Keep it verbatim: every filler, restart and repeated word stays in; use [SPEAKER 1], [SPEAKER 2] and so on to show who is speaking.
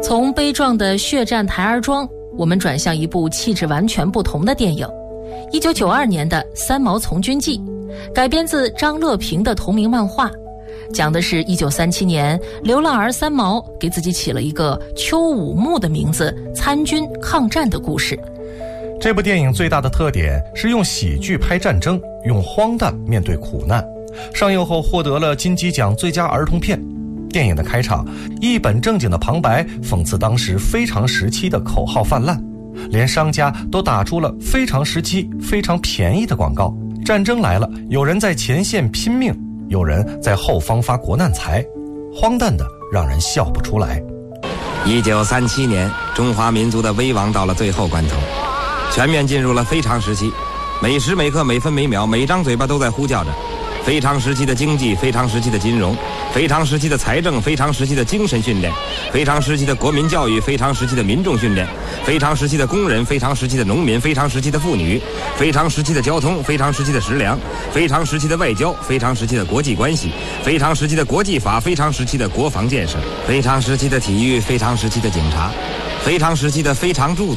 [SPEAKER 1] 从悲壮的血战台儿庄，我们转向一部气质完全不同的电影，一九九二年的《三毛从军记》，改编自张乐平的同名漫画，讲的是一九三七年流浪儿三毛给自己起了一个邱武木的名字，参军抗战的故事。
[SPEAKER 2] 这部电影最大的特点是用喜剧拍战争，用荒诞面对苦难。上映后获得了金鸡奖最佳儿童片。电影的开场，一本正经的旁白讽刺当时非常时期的口号泛滥，连商家都打出了非常时期非常便宜的广告。战争来了，有人在前线拼命，有人在后方发国难财，荒诞的让人笑不出来。
[SPEAKER 3] 一九三七年，中华民族的危亡到了最后关头，全面进入了非常时期，每时每刻每分每秒每张嘴巴都在呼叫着非常时期的经济，非常时期的金融，非常时期的财政，非常时期的精神训练，非常时期的国民教育，非常时期的民众训练，非常时期的工人，非常时期的农民，非常时期的妇女，非常时期的交通，非常时期的食粮，非常时期的外交，非常时期的国际关系，非常时期的国际法，非常时期的国防建设，非常时期的体育，非常时期的警察，非常时期的非常驻